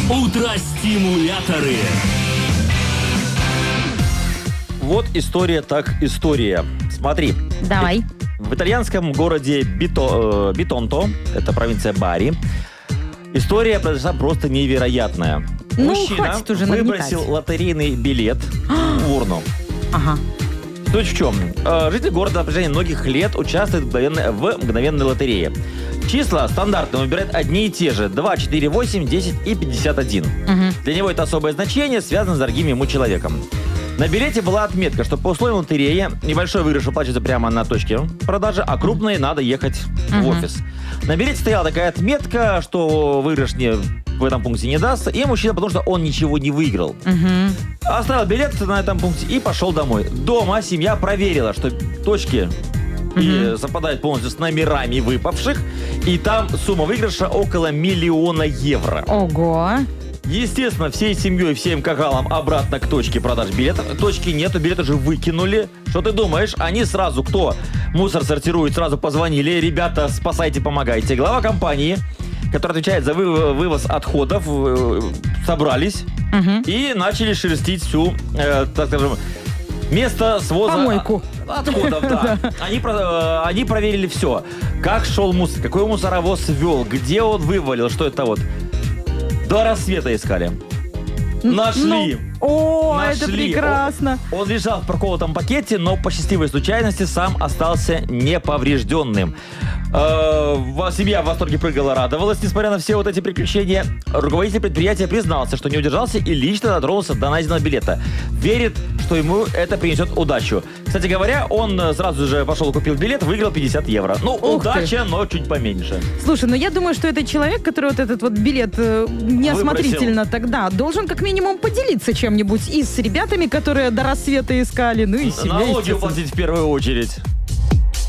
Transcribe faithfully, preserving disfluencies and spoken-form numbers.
Утро-стимуляторы. Вот история так история. Смотри. Давай. В итальянском городе Бито, э, Битонто, это провинция Бари, история произошла просто невероятная. Ну, Мужчина хватит уже выбросил нагнетать. лотерейный билет в урну. Ага. Суть в чем? Э, Жители города на протяжении многих лет участвуют в мгновенной, в мгновенной лотерее. Числа стандартно выбирают одни и те же. два, четыре, восемь, десять и пятьдесят один. Угу. Для него это особое значение, связано с дорогим ему человеком. На билете была отметка, что по условиям лотереи небольшой выигрыш выплачивается прямо на точке продажи, а крупные надо ехать Мгм. в офис. На билете стояла такая отметка, что выигрыш не, в этом пункте не дастся, и мужчина, потому что он ничего не выиграл. Угу. Оставил билет на этом пункте и пошел домой. Дома семья проверила, что точки и совпадают полностью с номерами выпавших, и там сумма выигрыша около миллиона евро. Ого. Естественно, всей семьей, всем кагалам обратно к точке продаж билетов. Точки нету, билеты же выкинули. Что ты думаешь? Они сразу, кто мусор сортирует, сразу позвонили. Ребята, спасайте, помогайте. Глава компании, который отвечает за вы- вывоз отходов, э, собрались Угу. и начали шерстить всю, э, так скажем, место своза Помойку. отходов. Да. Они, про- э, они проверили все. Как шел мусор, какой мусоровоз вел, где он вывалил, что это вот. До рассвета искали. Нашли. Ну, о, Нашли. это прекрасно. Он, он лежал в проколотом пакете, но по счастливой случайности сам остался неповрежденным. Э, во- семья в восторге прыгала, радовалась, несмотря на все вот эти приключения. Руководитель предприятия признался, что не удержался и лично дотронулся до найденного билета. Верит, что ему это принесет удачу. Кстати говоря, он э, сразу же пошел, купил билет, выиграл пятьдесят евро. Ну, Ух ты. удача, но чуть поменьше. Слушай, ну я думаю, что этот человек, который вот этот вот билет э, неосмотрительно тогда, должен как минимум поделиться чем-нибудь и с ребятами, которые до рассвета искали, ну и с семьей, Налоги естественно. уплатить в первую очередь.